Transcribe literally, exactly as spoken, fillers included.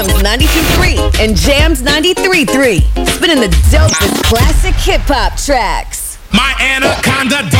ninety-two point three and Jams ninety-three point three. Spinning the dopest classic hip-hop tracks. My anaconda